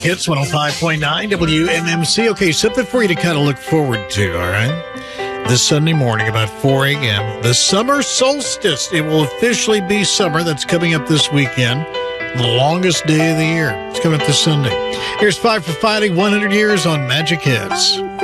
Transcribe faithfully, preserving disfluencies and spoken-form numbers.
Hits one oh five point nine W M M C. Okay, something for you to kind of look forward to, all right? This Sunday morning about four a.m., the summer solstice. It will officially be summer. That's coming up this weekend. The longest day of the year. It's coming up this Sunday. Here's Five for Fighting, one hundred years on Magic Hits.